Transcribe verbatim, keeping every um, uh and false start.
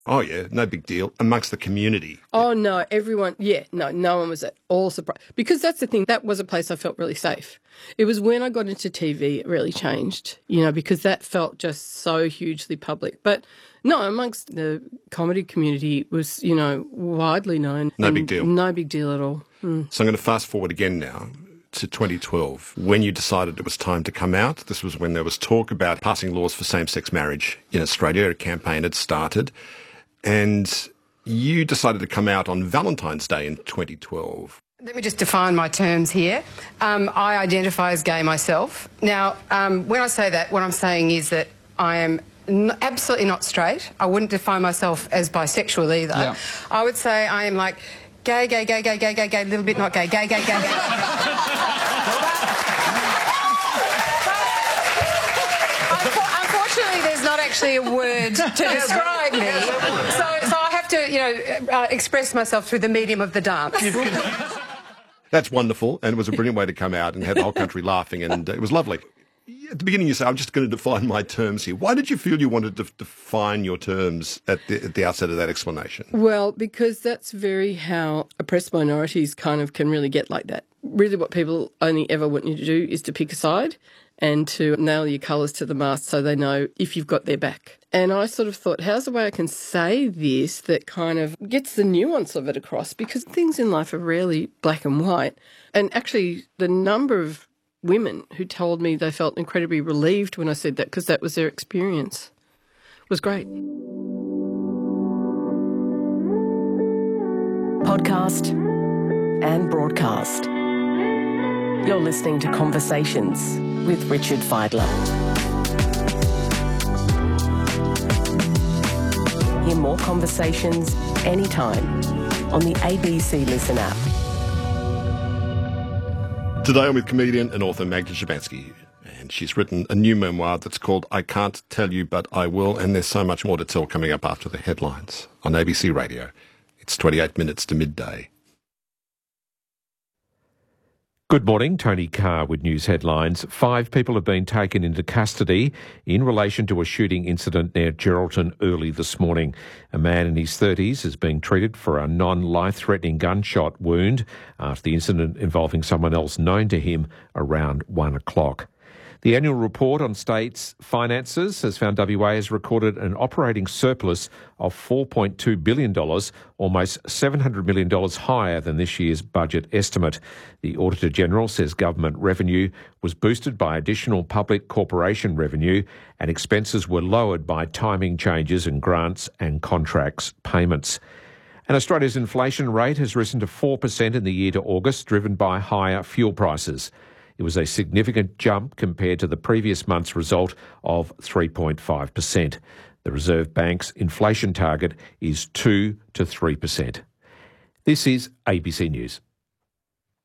Oh, yeah, no big deal. Amongst the community. Oh, no, everyone, yeah, no, no one was at all surprised. Because that's the thing, that was a place I felt really safe. It was when I got into T V it really changed, you know, because that felt just so hugely public. But no, amongst the comedy community it was, you know, widely known. No big deal. No big deal at all. Mm. So I'm going to fast forward again now to twenty twelve, when you decided it was time to come out. This was when there was talk about passing laws for same-sex marriage in Australia. A campaign had started. And you decided to come out on Valentine's Day in twenty twelve. Let me just define my terms here. Um, I identify as gay myself. Now, um, when I say that, what I'm saying is that I am n- absolutely not straight. I wouldn't define myself as bisexual either. Yeah. I would say I am like gay, gay, gay, gay, gay, gay, gay, a little bit not gay, gay, gay, gay, gay. Unfortunately, there's not actually a word to describe me. So, so I have to, you know, uh, express myself through the medium of the dance. That's wonderful, and it was a brilliant way to come out and have the whole country laughing, and uh, it was lovely. At the beginning you said, I'm just going to define my terms here. Why did you feel you wanted to define your terms at the, at the outset of that explanation? Well, because that's very how oppressed minorities kind of can really get like that. Really what people only ever want you to do is to pick a side and to nail your colours to the mast so they know if you've got their back. And I sort of thought, how's the way I can say this that kind of gets the nuance of it across? Because things in life are rarely black and white. And actually, the number of women who told me they felt incredibly relieved when I said that, because that was their experience, was great. Podcast and broadcast. You're listening to Conversations with Richard Fidler. Hear more conversations anytime on the A B C Listen app. Today I'm with comedian and author Magda Szubanski, and she's written a new memoir that's called I Can't Tell You But I Will, and there's so much more to tell coming up after the headlines on A B C Radio. It's twenty-eight minutes to midday. Good morning, Tony Carr with news headlines. Five people have been taken into custody in relation to a shooting incident near Geraldton early this morning. A man in his thirties is being treated for a non-life-threatening gunshot wound after the incident involving someone else known to him around one o'clock. The annual report on states' finances has found W A has recorded an operating surplus of four point two billion dollars, almost seven hundred million dollars higher than this year's budget estimate. The Auditor-General says government revenue was boosted by additional public corporation revenue and expenses were lowered by timing changes in grants and contracts payments. And Australia's inflation rate has risen to four percent in the year to August, driven by higher fuel prices. It was a significant jump compared to the previous month's result of three point five percent. The Reserve Bank's inflation target is two to three percent. This is A B C News.